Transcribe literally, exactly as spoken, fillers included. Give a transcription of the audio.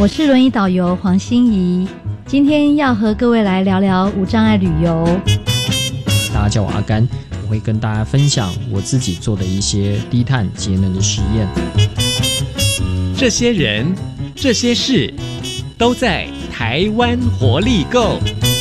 我是轮椅导游黄欣怡，今天要和各位来聊聊无障碍旅游。 大家叫我阿甘，我会跟大家分享我自己做的一些低碳节能的实验。 这些人，这些事，都在台湾活力购。